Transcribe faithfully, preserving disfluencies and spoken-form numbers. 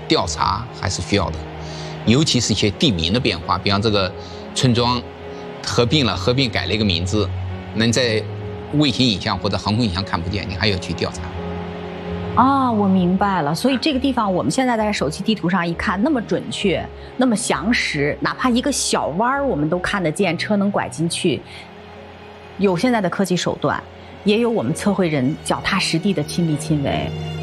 调查还是需要的，尤其是一些地名的变化，比方这个村庄合并了，合并改了一个名字，能在卫星影像或者航空影像看不见，你还要去调查。 啊，我明白了。所以这个地方我们现在在手机地图上一看，那么准确，那么详实，哪怕一个小弯儿我们都看得见，车能拐进去。有现在的科技手段，也有我们测绘人脚踏实地的亲力亲为。